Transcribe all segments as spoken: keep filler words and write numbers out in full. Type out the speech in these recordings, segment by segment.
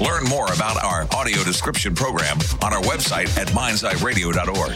Learn more about our audio description program on our website at minds eye radio dot org.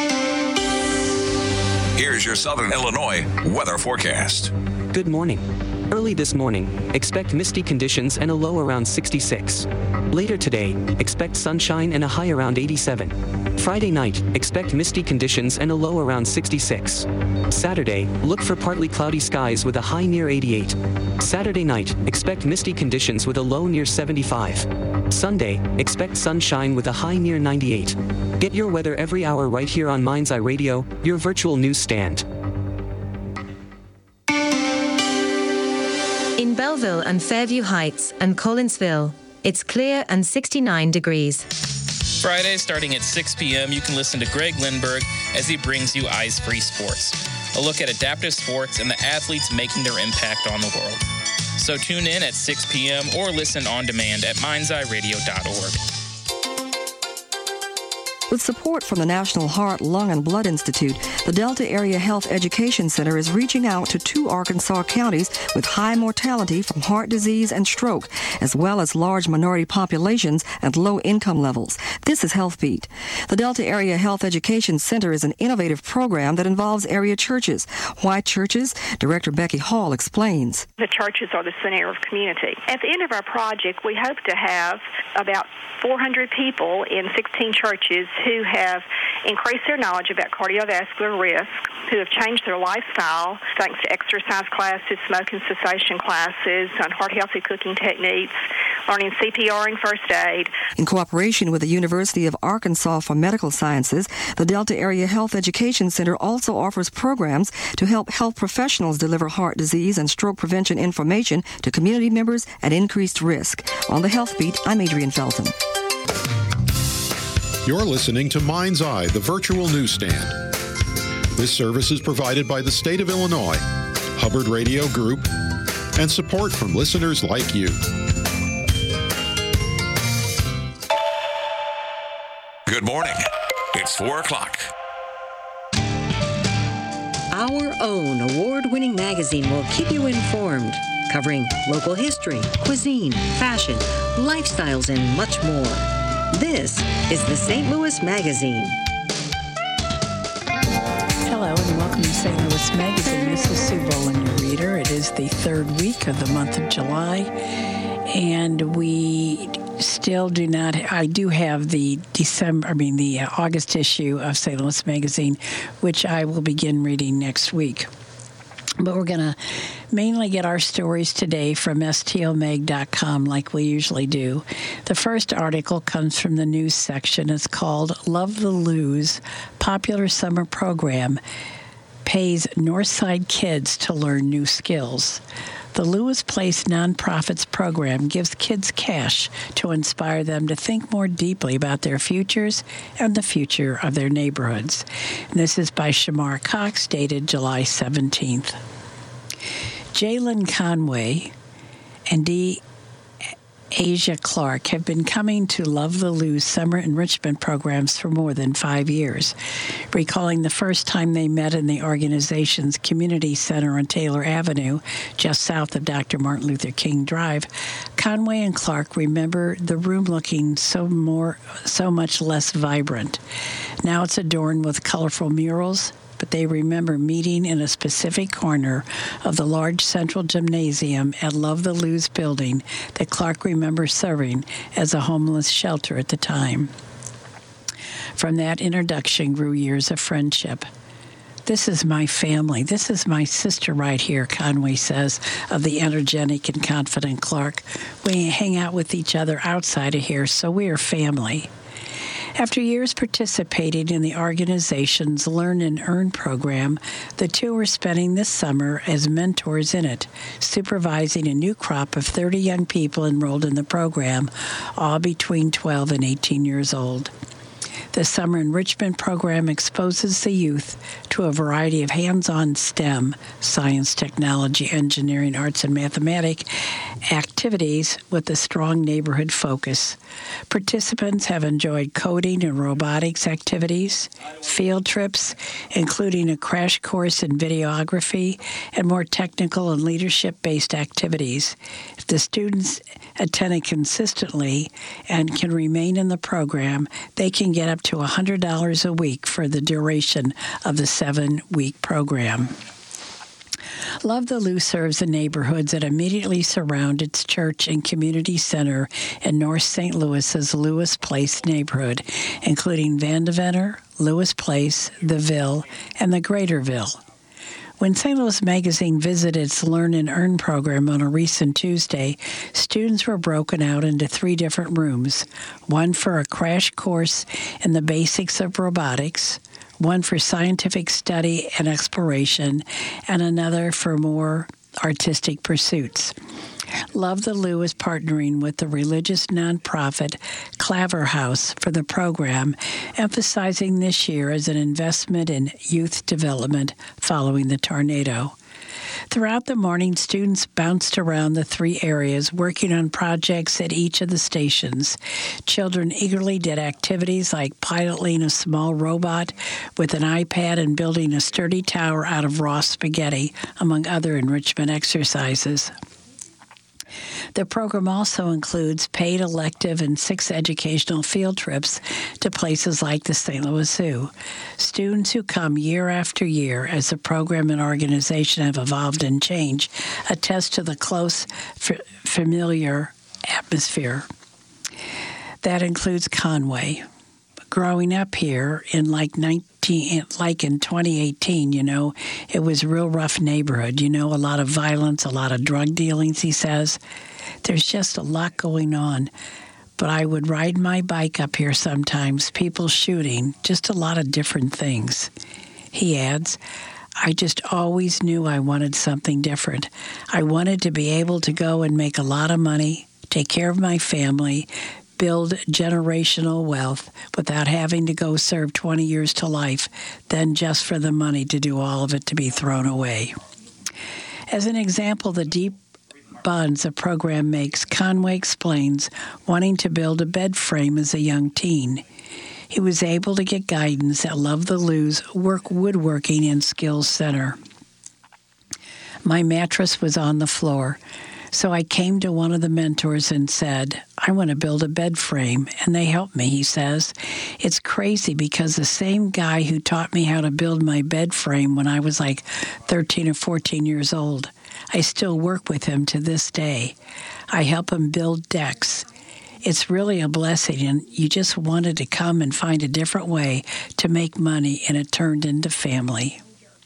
Here's your Southern Illinois weather forecast. Good morning. Early this morning, expect misty conditions and a low around sixty-six. Later today, expect sunshine and a high around eighty-seven. Friday night, expect misty conditions and a low around sixty-six. Saturday, look for partly cloudy skies with a high near eighty-eight. Saturday night, expect misty conditions with a low near seventy-five. Sunday, expect sunshine with a high near ninety-eight. Get your weather every hour right here on Mind's Eye Radio, your virtual newsstand. In Belleville and Fairview Heights and Collinsville, it's clear and sixty-nine degrees. Friday, starting at six p.m., you can listen to Greg Lindberg as he brings you Eyes Free Sports, a look at adaptive sports and the athletes making their impact on the world. So tune in at six p.m. or listen on demand at minds eye radio dot org. With support from the National Heart, Lung, and Blood Institute, the Delta Area Health Education Center is reaching out to two Arkansas counties with high mortality from heart disease and stroke, as well as large minority populations and low income levels. This is HealthBeat. The Delta Area Health Education Center is an innovative program that involves area churches. Why churches? Director Becky Hall explains. The churches are the center of community. At the end of our project, we hope to have about four hundred people in sixteen churches who have increased their knowledge about cardiovascular risk, who have changed their lifestyle thanks to exercise classes, smoking cessation classes, on heart-healthy cooking techniques, learning C P R and first aid. In cooperation with the University of Arkansas for Medical Sciences, the Delta Area Health Education Center also offers programs to help health professionals deliver heart disease and stroke prevention information to community members at increased risk. On the Health Beat, I'm Adrienne Felton. You're listening to Mind's Eye, the virtual newsstand. This service is provided by the state of Illinois, Hubbard Radio Group, and support from listeners like you. Good morning. It's four o'clock. Our own award-winning magazine will keep you informed, covering local history, cuisine, fashion, lifestyles, and much more. This is the Saint Louis Magazine. Hello and welcome to Saint Louis Magazine. This is Sue Boland, your reader. It is the third week of the month of July, and we still do not. I do have the December, I mean the uh, August issue of Saint Louis Magazine, which I will begin reading next week. But we're going to mainly get our stories today from S T L mag dot com like we usually do. The first article comes from the news section. It's called Love the Lose, Popular Summer Program Pays Northside Kids to Learn New Skills. The Lewis Place Nonprofits program gives kids cash to inspire them to think more deeply about their futures and the future of their neighborhoods. And this is by Shamar Cox, dated July seventeenth. Jalen Conway and D. Asia Clark have been coming to Love the Lose summer enrichment programs for more than five years. Recalling the first time they met in the organization's community center on Taylor Avenue, just south of Doctor Martin Luther King Drive, Conway and Clark remember the room looking so more, so much less vibrant. Now it's adorned with colorful murals, but they remember meeting in a specific corner of the large central gymnasium at Love the Lose building that Clark remembers serving as a homeless shelter at the time. From that introduction grew years of friendship. This is my family. This is my sister right here, Conway says of the energetic and confident Clark. We hang out with each other outside of here, so we are family. After years participating in the organization's Learn and Earn program, the two are spending this summer as mentors in it, supervising a new crop of thirty young people enrolled in the program, all between twelve and eighteen years old. The summer enrichment program exposes the youth to a variety of hands-on STEM, science, technology, engineering, arts, and mathematics activities with a strong neighborhood focus. Participants have enjoyed coding and robotics activities, field trips, including a crash course in videography, and more technical and leadership-based activities. If the students attending consistently and can remain in the program, they can get up to one hundred dollars a week for the duration of the seven-week program. Love the Lou serves the neighborhoods that immediately surround its church and community center in North Saint Louis's Lewis Place neighborhood, including Vandeventer, Lewis Place, the Ville, and the Greater Ville. When Saint Louis Magazine visited its Learn and Earn program on a recent Tuesday, students were broken out into three different rooms, one for a crash course in the basics of robotics, one for scientific study and exploration, and another for more artistic pursuits. Love the Lou is partnering with the religious nonprofit Claver House for the program, emphasizing this year as an investment in youth development following the tornado. Throughout the morning, students bounced around the three areas, working on projects at each of the stations. Children eagerly did activities like piloting a small robot with an iPad and building a sturdy tower out of raw spaghetti, among other enrichment exercises. The program also includes paid elective and six educational field trips to places like the Saint Louis Zoo. Students who come year after year as the program and organization have evolved and changed attest to the close, f- familiar atmosphere. That includes Conway. Growing up here in like nineteen, like in twenty eighteen, you know, it was a real rough neighborhood. You know, a lot of violence, a lot of drug dealings, he says. There's just a lot going on. But I would ride my bike up here sometimes, people shooting, just a lot of different things. He adds, I just always knew I wanted something different. I wanted to be able to go and make a lot of money, take care of my family, build generational wealth without having to go serve twenty years to life, then just for the money to do all of it to be thrown away. As an example, the deep bonds the program makes, Conway explains wanting to build a bed frame as a young teen. He was able to get guidance at Love the Lou's Work Woodworking and Skills Center. My mattress was on the floor. So I came to one of the mentors and said, I want to build a bed frame, and they helped me, he says. It's crazy because the same guy who taught me how to build my bed frame when I was like thirteen or fourteen years old, I still work with him to this day. I help him build decks. It's really a blessing, and you just wanted to come and find a different way to make money, and it turned into family.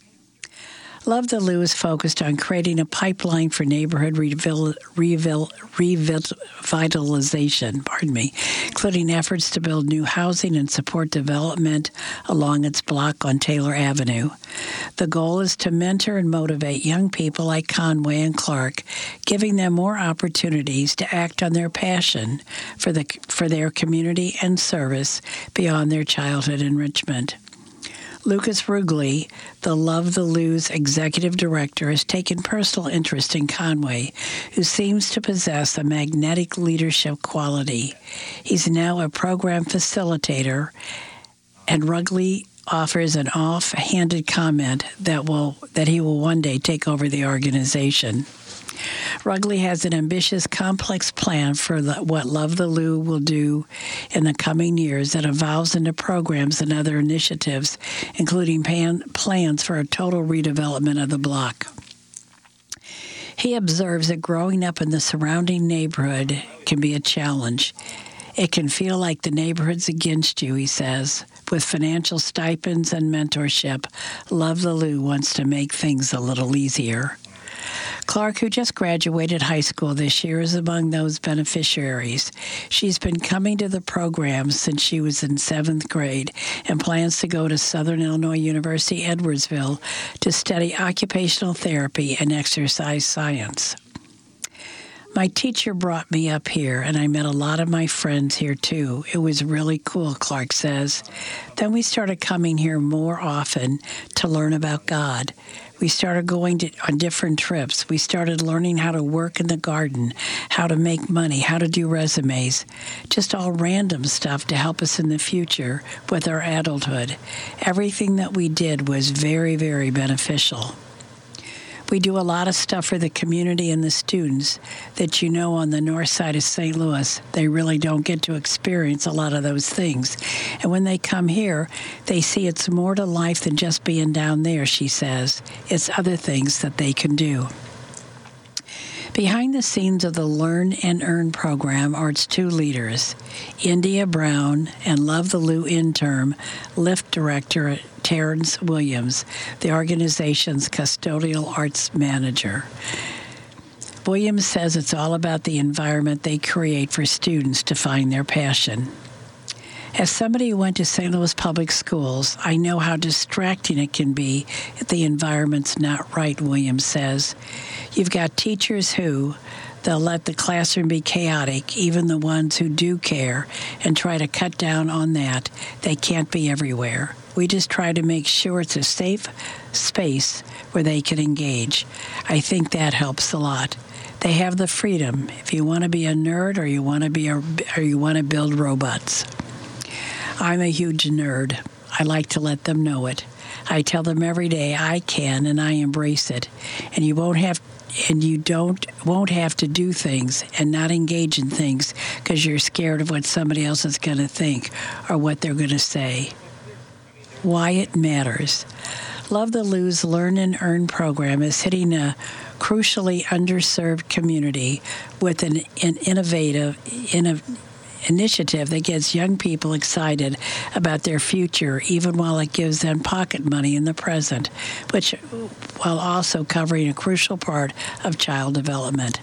Love the Lou is focused on creating a pipeline for neighborhood revil, revil, revitalization, pardon me, including efforts to build new housing and support development along its block on Taylor Avenue. The goal is to mentor and motivate young people like Conway and Clark, giving them more opportunities to act on their passion for the for their community and service beyond their childhood enrichment. Lucas Rugley, the Love the Lou's executive director, has taken personal interest in Conway, who seems to possess a magnetic leadership quality. He's now a program facilitator, and Rugley offers an off-handed comment that will that he will one day take over the organization. Rugley has an ambitious, complex plan for the, what Love the Lou will do in the coming years that evolves into programs and other initiatives, including pan, plans for a total redevelopment of the block. He observes that growing up in the surrounding neighborhood can be a challenge. It can feel like the neighborhood's against you, he says. With financial stipends and mentorship, Love the Lou wants to make things a little easier. Clark, who just graduated high school this year, is among those beneficiaries. She's been coming to the program since she was in seventh grade and plans to go to Southern Illinois University, Edwardsville, to study occupational therapy and exercise science. My teacher brought me up here, and I met a lot of my friends here, too. It was really cool, Clark says. Then we started coming here more often to learn about God. We started going to, on different trips. We started learning how to work in the garden, how to make money, how to do resumes, just all random stuff to help us in the future with our adulthood. Everything that we did was very, very beneficial. We do a lot of stuff for the community and the students that you know on the north side of Saint Louis, they really don't get to experience a lot of those things. And when they come here, they see it's more to life than just being down there, she says. It's other things that they can do. Behind the scenes of the Learn and Earn program are its two leaders, India Brown and Love the Lou intern, LIFT director Terrence Williams, the organization's custodial arts manager. Williams says it's all about the environment they create for students to find their passion. As somebody who went to Saint Louis Public Schools, I know how distracting it can be if the environment's not right, Williams says. You've got teachers who, they'll let the classroom be chaotic, even the ones who do care, and try to cut down on that. They can't be everywhere. We just try to make sure it's a safe space where they can engage. I think that helps a lot. They have the freedom if you want to be a nerd or you want to be a, or you want to build robots. I'm a huge nerd. I like to let them know it. I tell them every day I can, and I embrace it. And you won't have, and you don't won't have to do things and not engage in things because you're scared of what somebody else is going to think or what they're going to say. Why it matters. Love the Lou's Learn and Earn program is hitting a crucially underserved community with an, an innovative, innovative initiative that gets young people excited about their future, even while it gives them pocket money in the present, which while also covering a crucial part of child development.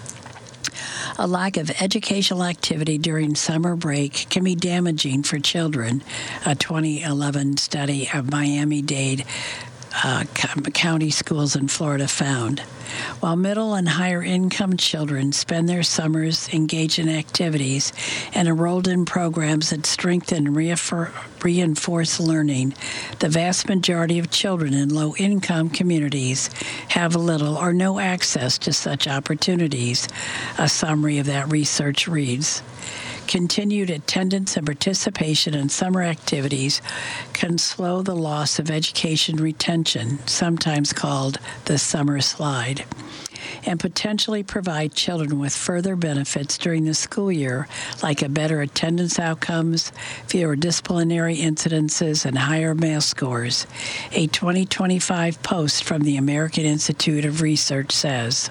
A lack of educational activity during summer break can be damaging for children, a twenty eleven study of Miami-Dade uh, county schools in Florida found. While middle and higher income children spend their summers engaged in activities and enrolled in programs that strengthen and reaffir- reinforce learning, the vast majority of children in low-income communities have little or no access to such opportunities, a summary of that research reads. Continued attendance and participation in summer activities can slow the loss of education retention, sometimes called the summer slide, and potentially provide children with further benefits during the school year, like a better attendance outcomes, fewer disciplinary incidences, and higher math scores, a twenty twenty-five post from the American Institute of Research says.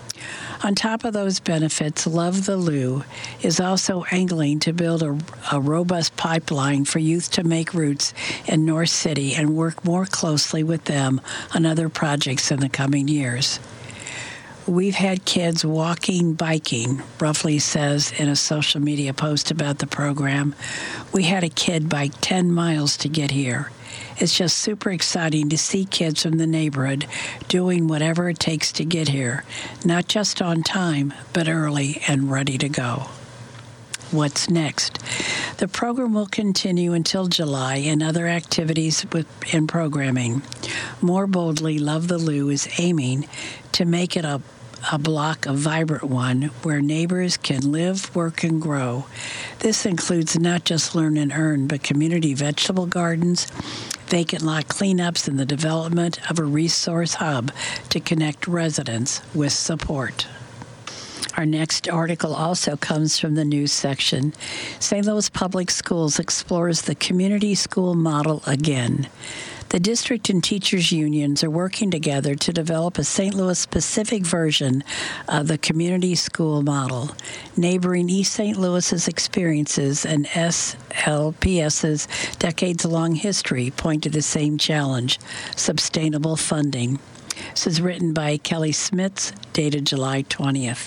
On top of those benefits, Love the Lou is also angling to build a, a robust pipeline for youth to make roots in North City and work more closely with them on other projects in the coming years. We've had kids walking, biking, Roughly says in a social media post about the program. We had a kid bike ten miles to get here. It's just super exciting to see kids from the neighborhood doing whatever it takes to get here, not just on time, but early and ready to go. What's next? The program will continue until July and other activities with, in programming. More boldly, Love the Lou is aiming to make it a a block, a vibrant one, where neighbors can live, work, and grow. This includes not just Learn and Earn, but community vegetable gardens, vacant lot cleanups, and the development of a resource hub to connect residents with support. Our next article also comes from the news section. Saint Louis Public Schools explores the community school model again. The district and teachers' unions are working together to develop a Saint Louis-specific version of the community school model. Neighboring East Saint Louis's experiences and S L P S's decades-long history point to the same challenge: sustainable funding. This is written by Kelly Smits, dated July twentieth.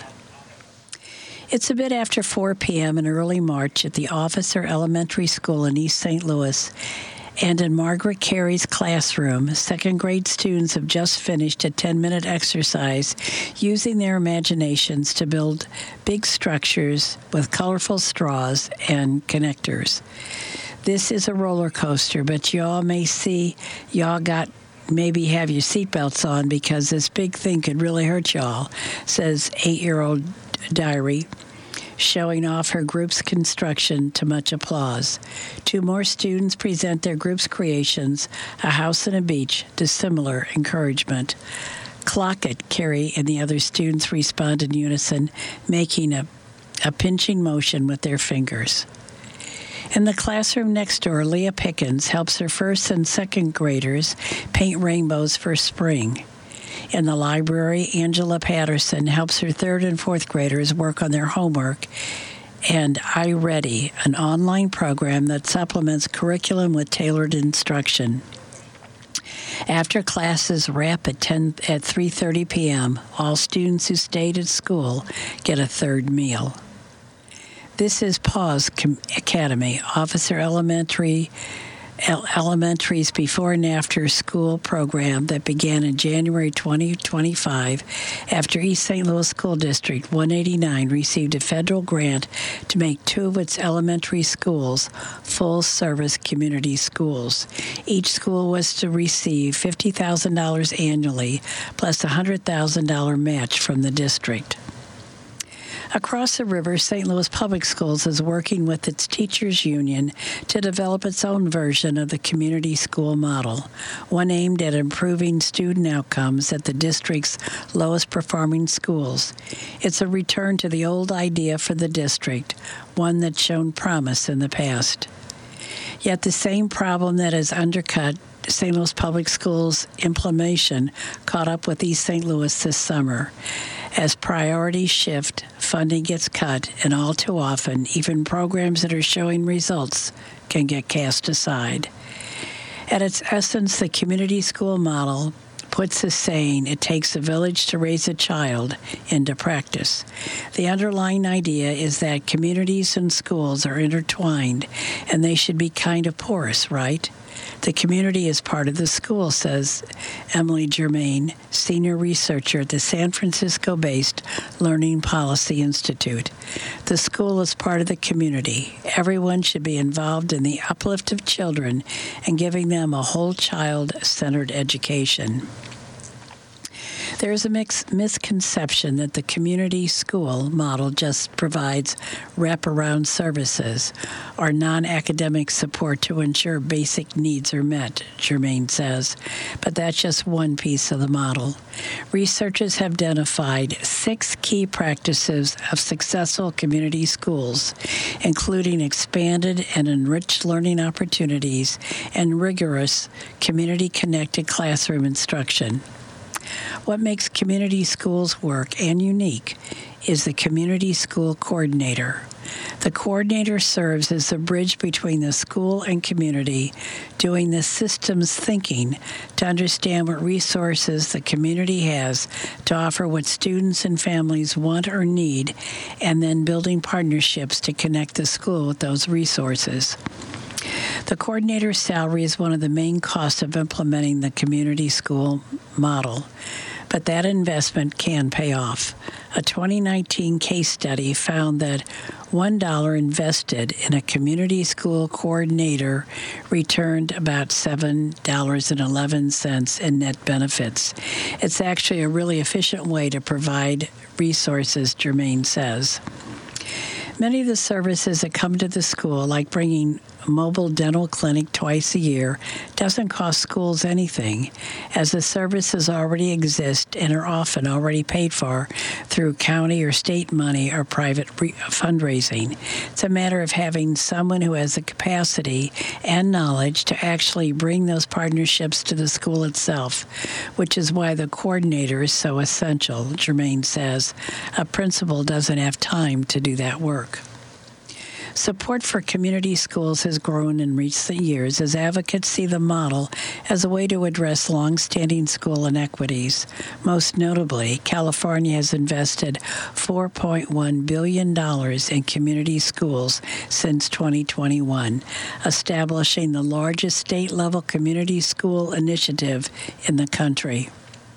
It's a bit after four p.m. in early March at the Officer Elementary School in East Saint Louis. And in Margaret Carey's classroom, second grade students have just finished a ten-minute exercise using their imaginations to build big structures with colorful straws and connectors. This is a roller coaster, but y'all may see, y'all got maybe have your seatbelts on because this big thing could really hurt y'all, says eight-year-old Diary, showing off her group's construction to much applause. Two more students present their group's creations, a house and a beach, to similar encouragement. Clock it, Carrie and the other students respond in unison, making a, a pinching motion with their fingers. In the classroom next door, Leah Pickens helps her first and second graders paint rainbows for spring. In the library, Angela Patterson helps her third and fourth graders work on their homework and iReady, an online program that supplements curriculum with tailored instruction. After classes wrap at ten at three thirty p.m., all students who stayed at school get a third meal. This is Paws Academy, Officer Elementary Elementary's before and after school program that began in January twenty twenty-five after East Saint Louis School District one eighty-nine received a federal grant to make two of its elementary schools full-service community schools. Each school was to receive fifty thousand dollars annually plus a one hundred thousand dollars match from the district. Across the river, Saint Louis Public Schools is working with its teachers' union to develop its own version of the community school model, one aimed at improving student outcomes at the district's lowest performing schools. It's a return to the old idea for the district, one that's shown promise in the past. Yet the same problem that has undercut Saint Louis Public Schools' implementation caught up with East Saint Louis this summer. As priorities shift, funding gets cut, and all too often, even programs that are showing results can get cast aside. At its essence, the community school model puts the saying, "It takes a village to raise a child," into practice. The underlying idea is that communities and schools are intertwined, and they should be kind of porous, right? The community is part of the school, says Emily Germain, senior researcher at the San Francisco-based Learning Policy Institute. The school is part of the community. Everyone should be involved in the uplift of children and giving them a whole child-centered education. There is a mix, misconception that the community school model just provides wraparound services or non-academic support to ensure basic needs are met, Germain says, but that's just one piece of the model. Researchers have identified six key practices of successful community schools, including expanded and enriched learning opportunities and rigorous community-connected classroom instruction. What makes community schools work and unique is the community school coordinator. The coordinator serves as the bridge between the school and community, doing the systems thinking to understand what resources the community has to offer what students and families want or need, and then building partnerships to connect the school with those resources. The coordinator's salary is one of the main costs of implementing the community school model, but that investment can pay off. A twenty nineteen case study found that one dollar invested in a community school coordinator returned about seven dollars and eleven cents in net benefits. It's actually a really efficient way to provide resources, Germain says. Many of the services that come to the school, like bringing a mobile dental clinic twice a year, doesn't cost schools anything, as the services already exist and are often already paid for through county or state money or private re- fundraising. It's a matter of having someone who has the capacity and knowledge to actually bring those partnerships to the school itself, which is why the coordinator is so essential, Germain says. A principal doesn't have time to do that work. Support for community schools has grown in recent years as advocates see the model as a way to address longstanding school inequities. Most notably, California has invested four point one billion dollars in community schools since twenty twenty-one, establishing the largest state-level community school initiative in the country.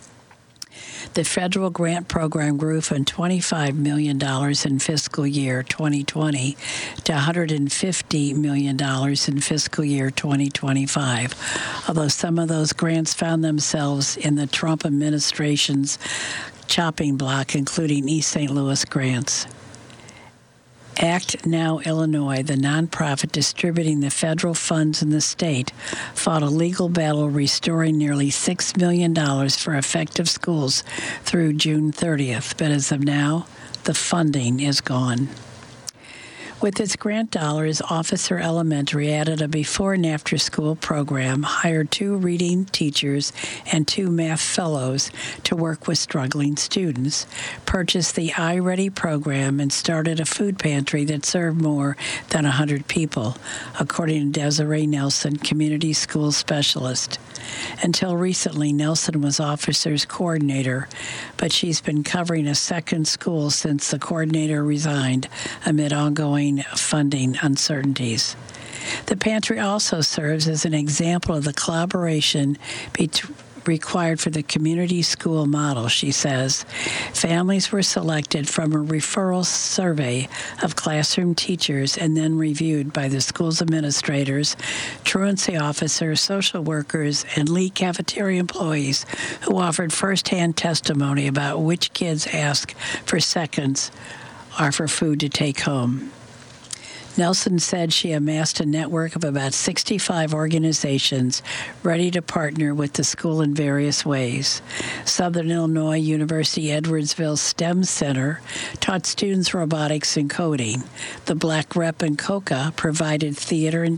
The federal grant program grew from twenty-five million dollars in fiscal year twenty twenty to one hundred fifty million dollars in fiscal year twenty twenty-five, although some of those grants found themselves in the Trump administration's chopping block, including East Saint Louis grants. Act Now Illinois, the nonprofit distributing the federal funds in the state, fought a legal battle restoring nearly six million dollars for effective schools through June thirtieth. But as of now, the funding is gone. With its grant dollars, Officer Elementary added a before and after school program, hired two reading teachers and two math fellows to work with struggling students, purchased the iReady program, and started a food pantry that served more than one hundred people, according to Desiree Nelson, community school specialist. Until recently, Nelson was officers coordinator, but she's been covering a second school since the coordinator resigned amid ongoing funding uncertainties. The pantry also serves as an example of the collaboration between required for the community school model, she says. Families were selected from a referral survey of classroom teachers and then reviewed by the school's administrators, truancy officers, social workers, and Lee cafeteria employees who offered firsthand testimony about which kids ask for seconds or for food to take home. Nelson said she amassed a network of about sixty-five organizations ready to partner with the school in various ways. Southern Illinois University Edwardsville STEM Center taught students robotics and coding. The Black Rep in Coca provided theater and